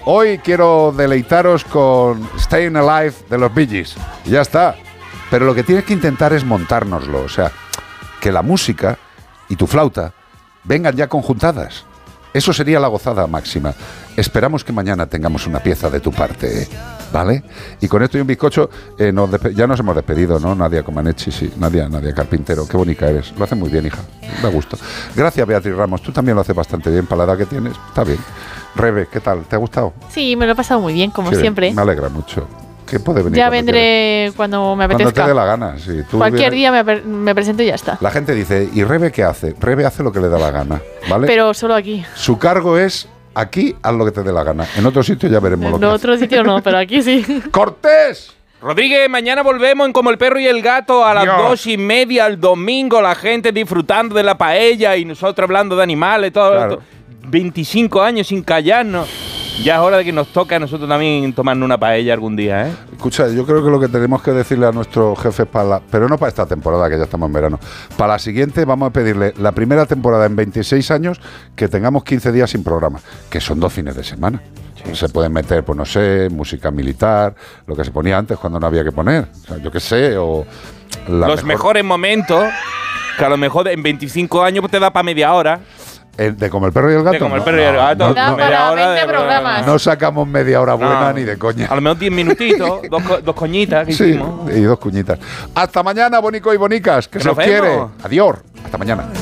Hoy quiero deleitaros con Staying Alive de los Bee Gees. Y ya está. Pero lo que tienes que intentar es montárnoslo. O sea, que la música y tu flauta vengan ya conjuntadas. Eso sería la gozada máxima. Esperamos que mañana tengamos una pieza de tu parte, ¿vale? Y con esto y un bizcocho, ya nos hemos despedido, ¿no? Nadia Comaneci, sí. Nadia Carpintero, qué bonita eres. Lo haces muy bien, hija. Da gusto. Gracias, Beatriz Ramos. Tú también lo haces bastante bien para la edad que tienes. Está bien. Rebe, ¿qué tal? ¿Te ha gustado? Sí, me lo he pasado muy bien, como siempre. Me alegra mucho. ¿Qué puede venir? Ya vendré cuando me apetezca. Cuando te dé la gana. Sí, Cualquier día me presento y ya está. La gente dice, ¿y Rebe qué hace? Rebe hace lo que le da la gana, ¿vale? Pero solo aquí. Su cargo es, aquí haz lo que te dé la gana. En otro sitio ya veremos lo que hace. En otro sitio no, pero aquí sí. ¡Cortés! Rodríguez, mañana volvemos en Como el Perro y el Gato a las 2:30 el domingo, la gente disfrutando de la paella y nosotros hablando de animales, todo Claro. esto. 25 años sin callarnos. Ya es hora de que nos toque a nosotros también tomarnos una paella algún día, ¿eh? Escucha, yo creo que lo que tenemos que decirle a nuestros jefes pero no para esta temporada, que ya estamos en verano, para la siguiente vamos a pedirle la primera temporada en 26 años que tengamos 15 días sin programa, que son 2 fines de semana. Sí. Se pueden meter, pues no sé, música militar, lo que se ponía antes cuando no había que poner, o sea, yo qué sé, o... Los mejores momentos, que a lo mejor en 25 años pues te da para media hora. ¿De Como el Perro y el Gato? De Como el Perro y el Gato. No, da para 20 programas. No sacamos media hora buena ni de coña. A lo mejor 10 minutitos, dos coñitas que hicimos. Y 2 cuñitas. Hasta mañana, bonico y bonicas, que se os quiere. Adiós. Hasta mañana.